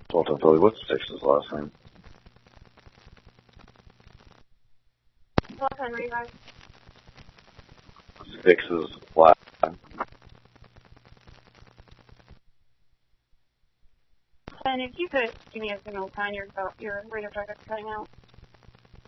Walter Billy, what's Fix's last name? Last name, you guys. Fix's last name. And if you could give me a signal sign, your radio traffic's cutting out.